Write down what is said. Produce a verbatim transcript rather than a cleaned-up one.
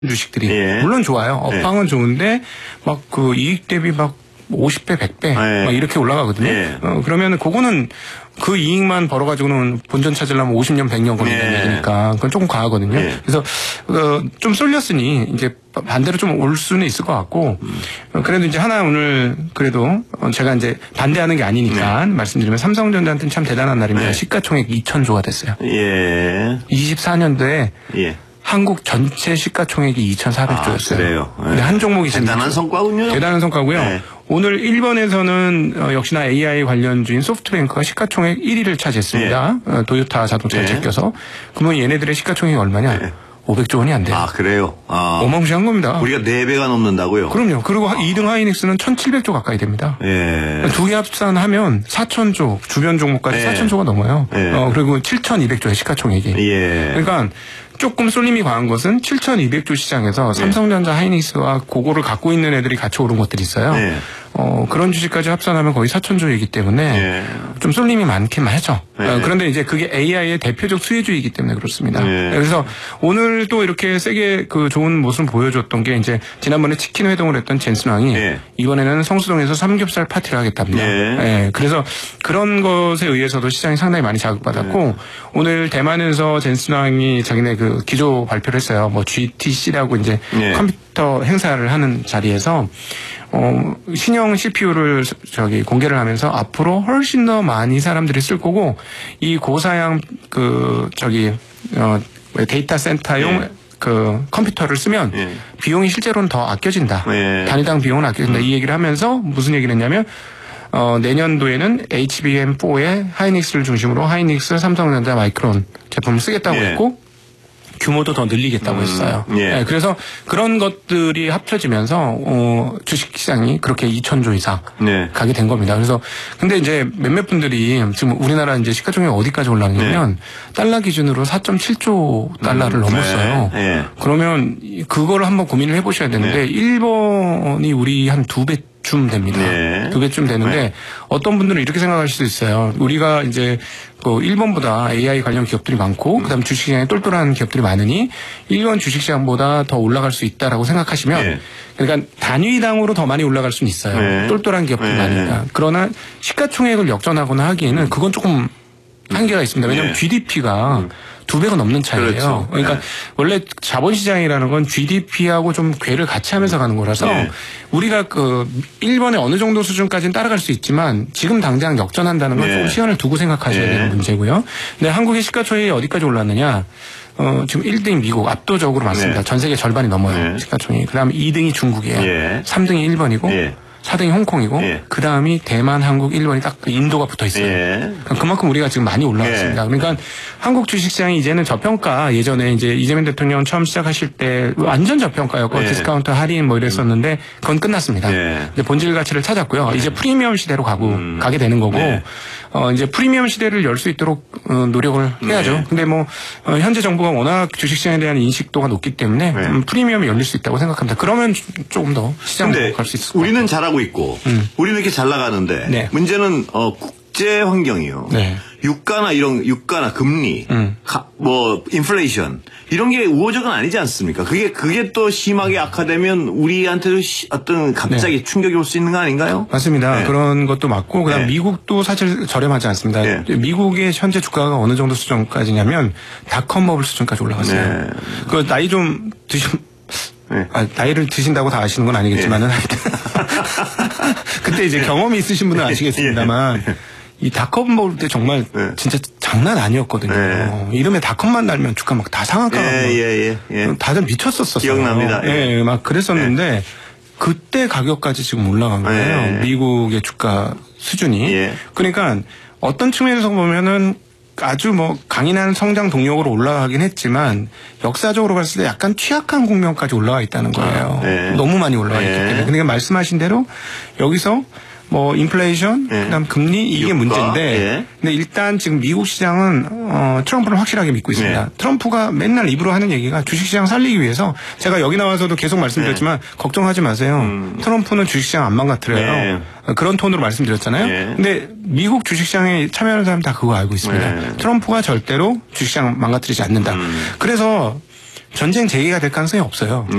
주식들이 예. 물론 좋아요. 업황은 예. 좋은데 막 그 이익 대비 막 오십 배, 백 배 예. 막 이렇게 올라가거든요. 예. 어, 그러면 그거는 그 이익만 벌어가지고는 본전 찾으려면 오십 년, 백 년 걸린다는 예. 얘기니까 그건 조금 과하거든요. 예. 그래서 어, 좀 쏠렸으니 이제 반대로 좀 올 수는 있을 것 같고 음. 어, 그래도 이제 하나 오늘 그래도 제가 이제 반대하는 게 아니니까 네. 말씀드리면 삼성전자한테는 참 대단한 날입니다. 네. 시가총액 이천조가 됐어요. 예. 이십사 년도에 예. 한국 전체 시가총액이 이천사백조였어요. 아, 그래요. 네. 근데 한 종목이 대단한 성과군요. 대단한 성과고요. 네. 오늘 일 번에서는 어, 역시나 에이아이 관련주인 소프트뱅크가 시가총액 일 위를 차지했습니다. 네. 어, 도요타 자동차에 네. 제껴서. 그러면 얘네들의 시가총액이 얼마냐? 네. 오백조 원이 안 돼요. 아, 그래요? 아. 어마무시한 겁니다. 우리가 네 배가 넘는다고요? 그럼요. 그리고 아. 이 등 하이닉스는 천칠백조 가까이 됩니다. 예. 두 개 합산하면 사천조, 주변 종목까지 예. 사천조가 넘어요. 예. 어, 그리고 칠천이백조의 시가총액이. 예. 그러니까 조금 쏠림이 과한 것은 칠천이백조 시장에서 삼성전자, 하이닉스와 그거를 갖고 있는 애들이 같이 오른 것들이 있어요. 네. 어, 그런 주식까지 합산하면 거의 사천조이기 때문에 네. 좀 쏠림이 많긴 하죠. 네. 어, 그런데 이제 그게 에이아이의 대표적 수혜주이기 때문에 그렇습니다. 네. 그래서 오늘 또 이렇게 세게 그 좋은 모습을 보여줬던 게 이제 지난번에 치킨 회동을 했던 젠슨왕이 네. 이번에는 성수동에서 삼겹살 파티를 하겠답니다. 네. 네. 그래서 그런 것에 의해서도 시장이 상당히 많이 자극받았고 네. 오늘 대만에서 젠슨왕이 자기네 그 기조 발표를 했어요. 뭐 지티씨라고 이제 네. 컴퓨터 행사를 하는 자리에서 어, 신형 씨피유를 저기 공개를 하면서 앞으로 훨씬 더 많이 사람들이 쓸 거고 이 고사양 그 저기 어 데이터 센터용 네. 그 컴퓨터를 쓰면 네. 비용이 실제로는 더 아껴진다. 네. 단위당 비용은 아껴진다. 음. 이 얘기를 하면서 무슨 얘기를 했냐면 어, 내년도에는 에이치비엠포에 하이닉스를 중심으로 하이닉스, 삼성전자, 마이크론 제품을 쓰겠다고 네. 했고 규모도 더 늘리겠다고 음, 했어요. 예. 네, 그래서 그런 것들이 합쳐지면서 어, 주식시장이 그렇게 이천조 이상 네. 가게 된 겁니다. 그래서 근데 이제 몇몇 분들이 지금 우리나라 이제 시가총액 어디까지 올랐냐면 네. 달러 기준으로 사점칠조 달러를 음, 넘었어요. 네. 네. 그러면 그거를 한번 고민을 해보셔야 되는데 네. 일본이 우리 한 두 배 쯤 됩니다. 네. 두 배쯤 되는데 네. 어떤 분들은 이렇게 생각할 수도 있어요. 우리가 이제 그 일본보다 에이아이 관련 기업들이 많고 음. 그다음 주식시장에 똘똘한 기업들이 많으니 일본 주식시장보다 더 올라갈 수 있다라고 생각하시면 네. 그러니까 단위당으로 더 많이 올라갈 수는 있어요. 네. 똘똘한 기업들이 네. 많으니까. 그러나 시가총액을 역전하거나 하기에는 그건 조금 한계가 있습니다. 왜냐하면 네. 지디피가 음. 두 배가 넘는 차이예요. 그렇죠. 그러니까 네. 원래 자본시장이라는 건 지디피하고 좀 궤를 같이 하면서 가는 거라서 네. 우리가 그 일본의 어느 정도 수준까지는 따라갈 수 있지만 지금 당장 역전한다는 건 네. 조금 시간을 두고 생각하셔야 네. 되는 문제고요. 근데 한국의 시가총액이 어디까지 올랐느냐? 어, 지금 일 등이 미국 압도적으로 많습니다. 네. 전 세계 절반이 넘어요. 네. 시가총액이. 그다음에 이 등이 중국이에요. 네. 삼 등이 일본이고 네. 사 등이 홍콩이고 예. 그 다음이 대만, 한국, 일본이 딱 인도가 붙어 있어요. 예. 그만큼 우리가 지금 많이 올라갔습니다. 예. 그러니까 한국 주식시장이 이제는 저평가 예전에 이제 이재명 대통령 처음 시작하실 때 완전 저평가였고 예. 디스카운트 할인 뭐 이랬었는데 그건 끝났습니다. 예. 이제 본질 가치를 찾았고요. 예. 이제 프리미엄 시대로 가고 음. 가게 되는 거고 예. 어, 이제 프리미엄 시대를 열 수 있도록 어, 노력을 해야죠. 네. 근데 뭐 어, 현재 정부가 워낙 주식시장에 대한 인식도가 높기 때문에 네. 음, 프리미엄이 열릴 수 있다고 생각합니다. 그러면 조금 더 시장으로 갈 수 있을 것 같아요. 우리는 잘하고 있고 음. 우리는 이렇게 잘 나가는데 네. 문제는 어, 국제 환경이요. 네. 유가나 이런 유가나 금리, 음. 가, 뭐 인플레이션 이런 게 우호적은 아니지 않습니까? 그게 그게 또 심하게 악화되면 우리한테도 시, 어떤 갑자기 네. 충격이 올 수 있는 거 아닌가요? 맞습니다. 네. 그런 것도 맞고 그다음 네. 미국도 사실 저렴하지 않습니다. 네. 미국의 현재 주가가 어느 정도 수준까지냐면 닷컴 버블 수준까지 올라갔어요. 네. 그 나이 좀 드시 네. 아, 나이를 드신다고 다 아시는 건 아니겠지만은 네. 그때 이제 경험이 있으신 분은 아시겠습니다만. 네. 이 닷컴 볼 때 정말 네. 진짜 장난 아니었거든요. 네. 이름에 닷컴만 달면 주가 막 다 상한가가 예, 예, 예, 예. 다들 미쳤었었어요. 기억납니다. 예, 예 막 그랬었는데 예. 그때 가격까지 지금 올라간 거예요. 예. 미국의 주가 수준이. 예. 그러니까 어떤 측면에서 보면은 아주 뭐 강인한 성장 동력으로 올라가긴 했지만 역사적으로 봤을 때 약간 취약한 국면까지 올라가 있다는 거예요. 아, 예. 너무 많이 올라가 있기 때문에. 그러니까 말씀하신 대로 여기서 뭐 인플레이션, 예. 그다음 금리 이게 유가, 문제인데, 예. 근데 일단 지금 미국 시장은 어, 트럼프를 확실하게 믿고 있습니다. 예. 트럼프가 맨날 입으로 하는 얘기가 주식시장 살리기 위해서 제가 여기 나와서도 계속 말씀드렸지만 예. 걱정하지 마세요. 음. 트럼프는 주식시장 안 망가뜨려요. 예. 그런 톤으로 말씀드렸잖아요. 예. 근데 미국 주식시장에 참여하는 사람 다 그거 알고 있습니다. 예. 트럼프가 절대로 주식시장 망가뜨리지 않는다. 음. 그래서 전쟁 재개가 될 가능성이 없어요.